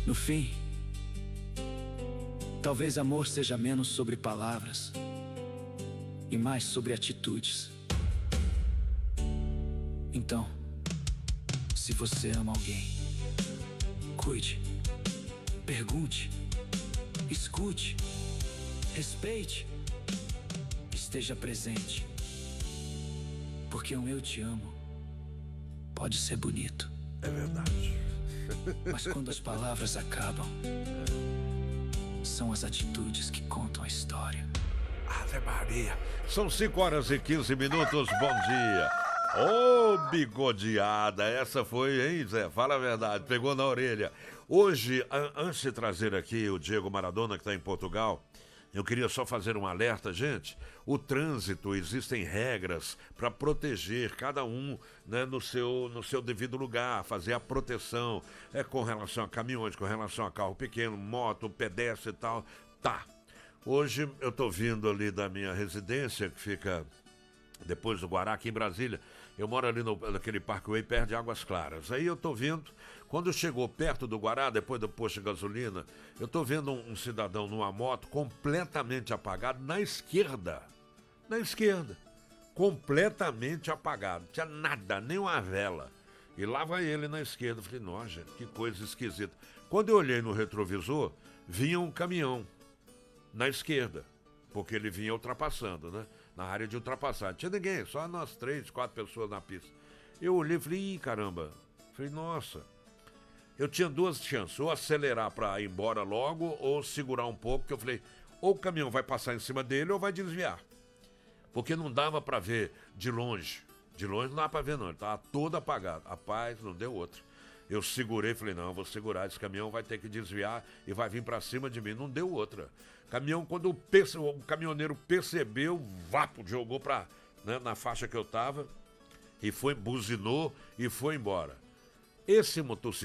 No fim, talvez amor seja menos sobre palavras e mais sobre atitudes. Então, se você ama alguém, cuide, pergunte, escute, respeite, esteja presente. Porque um eu te amo pode ser bonito. É verdade. Mas quando as palavras acabam, são as atitudes que contam a história. Ave Maria. São 5h15. Bom dia. Ô, bigodeada. Essa foi, hein, Zé? Fala a verdade. Pegou na orelha. Hoje, antes de trazer aqui o Diego Maradona, que está em Portugal, eu queria só fazer um alerta, gente. O trânsito, existem regras para proteger cada um, né, no seu devido lugar, fazer a proteção com relação a caminhões, com relação a carro pequeno, moto, pedestre e tal. Tá. Hoje eu tô vindo ali da minha residência, que fica depois do Guará, aqui em Brasília. Eu moro ali naquele Parkway perto de Águas Claras. Aí eu tô vindo, quando chegou perto do Guará, depois do posto de gasolina, eu tô vendo um cidadão numa moto completamente apagado na esquerda. Na esquerda. Completamente apagado. Não tinha nada, nem uma vela. E lá vai ele na esquerda. Eu falei, nossa, gente, que coisa esquisita. Quando eu olhei no retrovisor, vinha um caminhão na esquerda, porque ele vinha ultrapassando, né? Na área de ultrapassagem. Não tinha ninguém, só nós 3, 4 pessoas na pista. Eu olhei e falei, ih, caramba. Falei, nossa. Eu tinha duas chances, ou acelerar para ir embora logo, ou segurar um pouco, porque eu falei, ou o caminhão vai passar em cima dele, ou vai desviar. Porque não dava para ver de longe. De longe não dava para ver, não. Ele estava todo apagado. Rapaz, não deu outra. Eu segurei, falei, não, eu vou segurar, esse caminhão vai ter que desviar e vai vir para cima de mim. Não deu outra. Caminhão, quando o caminhoneiro percebeu, vapo, jogou na faixa que eu tava e buzinou e foi embora. Esse motociclista